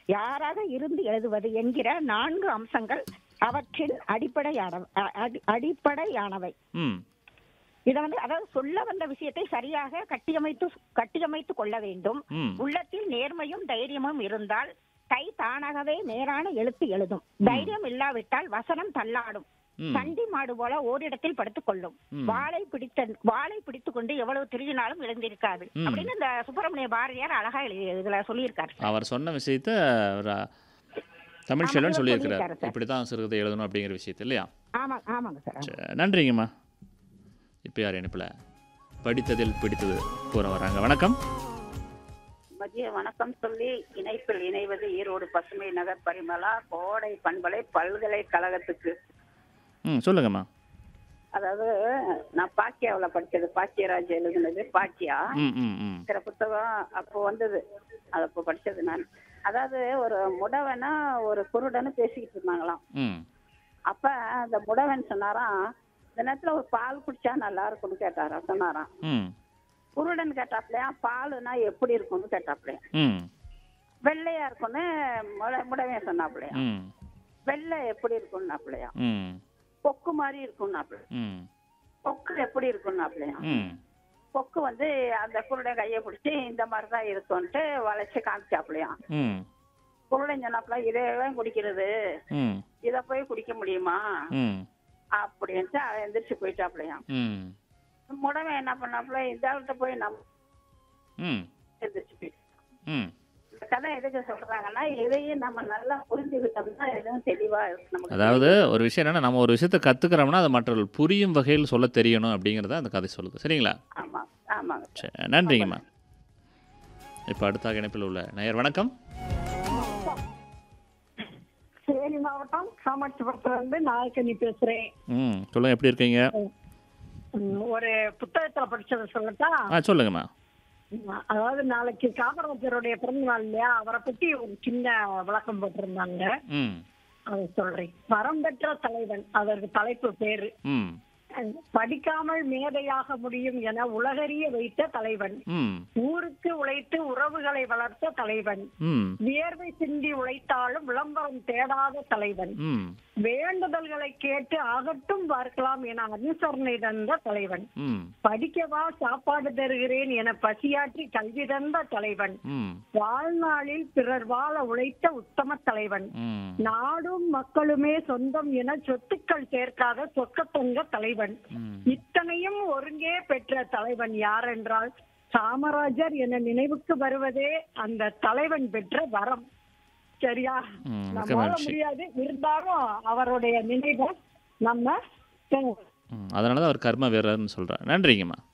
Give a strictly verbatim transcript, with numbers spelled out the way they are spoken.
யாராக இருந்து எழுதுவது என்கிற நான்கு அம்சங்கள் அவற்றின் அடிப்படையான அடி- அடிப்படையானவை. ம் இதை வந்து அதாவது சொல்ல வந்த விஷயத்தை சரியாக கட்டியமைத்து கட்டியமைத்து கொள்ள வேண்டும். ம் உள்ளத்தில் நேர்மையும் தைரியமும் இருந்தால் கை தானாகவே நேரான எழுத்து எழுதும். தைரியம் இல்லாவிட்டால் வசனம் தள்ளாடும். ம் சண்டி மாடு போல ஓரிடத்தில் படுத்துக் கொள்ளும். ம். வாளை பிடித்த வாளை பிடித்துக் கொண்டு எவ்வளவு திருகினாலும் எழுந்திருக்காது ம். அப்படின்னு இந்த சுப்பிரமணிய பாரதியார் அழகா எழுதி இதுல சொல்லியிருக்காரு. அவர் சொன்ன விஷயத்த ஒரு தமிழ் ஆமா, செல்வன் இவர் சொல்லியிருக்கிறார். சொல்லியிருக்காரு சார். இப்படி தான் சிறுகதை எழுதணும் அப்படிங்கிற விஷயத்த இல்லையா? ஆமா ஆமாங்க சார். ஆமா. சரி, நன்றிங்கம்மா. இப்போ யார் இணைப்பில் படித்ததில் பிடித்தது கூற வராங்க? வணக்கம். மதிய வணக்கம் சொல்லி இணைப்பில் இணைவது ஈரோடு பசுமை நகர் பரிமளா கோடை பண்பலை பல்கலைக்கழகத்துக்கு. ம் சொல்லுங்கம்மா. அதாவது நான் பாக்கியாவில் படிச்சது, பாக்கியராஜ் எழுதுனது பாக்கியா ம் ம் ம் இருக்கிற புத்தகம் அப்போ வந்தது. அது அப்போ படிச்சது நான். அதாவது ஒரு முடவனா ஒரு குருடன்னு பேசிக்கிட்டு இருந்தாங்களாம். ம் அப்ப அந்த முடவன் சொன்னாராம், இந்த நேரத்துல ஒரு பால் குடிச்சா நல்லா இருக்கும்னு கேட்டாரா சொன்னாராம். ம் குருடன் கேட்டாப்லையா பாலுனா எப்படி இருக்கும்னு கேட்டாப்லையா. ம் வெள்ளையா இருக்கும்னு முட முடவன் சொன்னாப்லையா. ம் வெள்ளை எப்படி இருக்கும்னாப்லையா. ம் கொக்கு மாதிரி இருக்கும்னாப்லையா. ம் கொக்கு எப்படி இருக்கும்னாப்லையா. ம் கொக்கு வந்து அந்த குருடன் கையை பிடிச்சி இந்த மாதிரி தான் இருக்கும்ட்டு வளைச்சு காமிச்சாப்லையா. ம் குருடன் சொன்னாப்ல இதேதான் குடிக்கிறது, ம் இதை போய் குடிக்க முடியுமா ம் அப்படின்ட்டு அவன் எந்திரிச்சு போயிட்டாப்லையா. ம் முடவன் என்ன பண்ணாப்ல இந்த ஆள்கிட்ட போய் நம்ம ம் எந்திரிச்சு போயிட்டான். ம் இந்த கதை எதுக்கு சொல்றாங்கன்னா எதையும் நம்ம நல்லா புரிஞ்சுக்கிட்டோம்னா எதுவும் தெளிவா இருக்கு நமக்கு. அதாவது ஒரு விஷயம் என்னன்னா, நம்ம ஒரு விஷயத்தை கற்றுக்கிறோம்னா அது மற்றவர்கள் புரியும் வகையில் சொல்ல தெரியணும் அப்படிங்கிறத அந்த கதை சொல்லுது. சரிங்களா? ஆமா ஆமாங்க. சரி, நன்றிங்கம்மா. இப்போ அடுத்த இணைப்பில் உள்ள நேயர் வணக்கம். தேனி மாவட்டம் காமாட்சிபுரத்துல இருந்து நாயக்கனி பேசுறேன். ம் சொல்லுங்கள், எப்படி இருக்கீங்க? உம், ஒரு புத்தகத்துல படிச்சதை சொல்லட்டா? ஆ சொல்லுங்கம்மா. உம், அதாவது நாளைக்கு காமராஜருடைய பிறந்த நாள் இல்லையா, அவரை பத்தி ஒரு சின்ன விளக்கம் போட்டிருந்தாங்க. ம் அதை சொல்றேன். வரம் பெற்ற தலைவன், அதற்கு தலைப்பு பேரு. ம் படிக்காமல் மேதையாக முடியும் என உலகறிய வைத்த தலைவன். ம் ஊருக்கு உழைத்து உறவுகளை வளர்த்த தலைவன். ம் வியர்வை சிந்தி உழைத்தாலும் விளம்பரம் தேடாத தலைவன். ம் வேண்டுதல்களை கேட்டு அகட்டும் பார்க்கலாம் என அனுசரணை தந்த தலைவன். ம் படிக்கவா சாப்பாடு தருகிறேன் என பசியாற்றி கல்வி தந்த தலைவன். ம் வாழ்நாளில் பிறர் வாழ உழைத்த உத்தம தலைவன். ம் நாடும் மக்களுமே சொந்தம் என சொத்துக்கள் சேர்க்காத சொக்கத்தொங்க தலைவன். ம் இத்தனையும் ஒருங்கே பெற்ற தலைவன் யார் என்றால் காமராஜர் என நினைவுக்கு வருவதே அந்த தலைவன் பெற்ற வரம். சரியா? ம், மிக்க நம்மால மகிழ்ச்சி. முடியாது, இருந்தாலும் அவருடைய நினைவை நம்ம ம் அதனால தான் அவர் கர்ம வீரர்னு சொல்கிறார். நன்றிங்கம்மா.